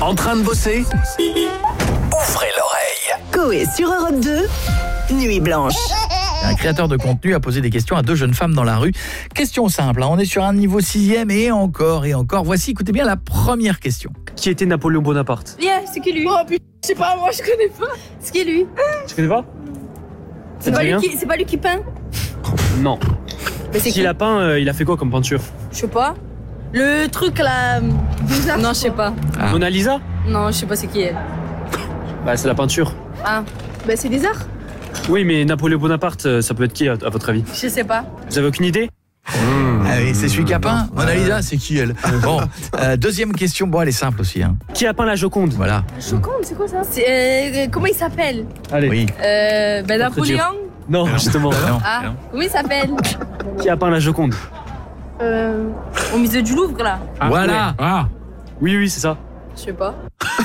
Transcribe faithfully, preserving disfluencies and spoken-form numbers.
En train de bosser? Ouvrez l'oreille. Coé sur Europe deux, Nuit Blanche. Un créateur de contenu a posé des questions à deux jeunes femmes dans la rue. Question simple, hein, on est sur un niveau sixième et encore et encore. Voici, écoutez bien la première question. Qui était Napoléon Bonaparte? Yeah, c'est qui lui? Oh putain, je sais pas, moi je connais pas. C'est qui lui? Tu connais pas? C'est pas, lui qui, c'est pas lui qui peint? Non. Mais c'est S'il a peint, euh, il a fait quoi comme peinture? Je sais pas. Le truc là... Bizarre, non, je sais pas. Ah. Mona Lisa? Non, je sais pas c'est qui elle. Bah c'est la peinture. Ah, bah c'est des arts? Oui, mais Napoléon Bonaparte, ça peut être qui à, à votre avis? Je sais pas. Vous avez aucune idée? Mmh. Ah oui, c'est celui qui a peint. Mona Lisa, c'est qui elle? Bon, euh, deuxième question, bon elle est simple aussi. Hein. Qui a peint la Joconde? Voilà. Joconde, c'est quoi ça? C'est, euh, comment il s'appelle? Allez. Oui. Euh, bah Napoléon? Non, justement. Non. Ah, comment il s'appelle? Qui a peint la Joconde? Euh, au musée du Louvre là. Ah, Voilà. ouais. Ah. Oui, oui, c'est ça. Je sais pas.